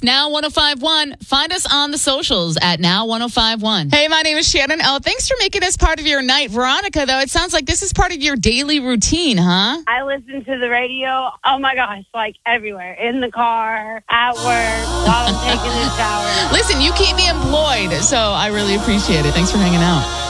It's Now 1051. Find us on the socials at Now 1051. Hey, my name is Shannon O. Thanks for making this part of your night. Veronica, though, it sounds like this is part of your daily routine, huh? I listen to the radio, oh my gosh, like everywhere. In the car, at work, while I'm taking a shower. Listen, you keep me employed, so I really appreciate it. Thanks for hanging out.